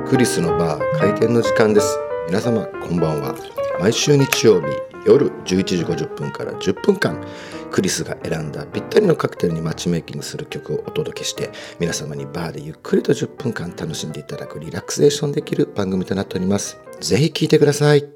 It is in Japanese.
クリスのバー開店の時間です。皆様こんばんは。毎週日曜日夜11時50分から10分間、クリスが選んだぴったりのカクテルにマッチメイキングする曲をお届けして、皆様にバーでゆっくりと10分間楽しんでいただくリラクゼーションできる番組となっております。ぜひ聴いてください。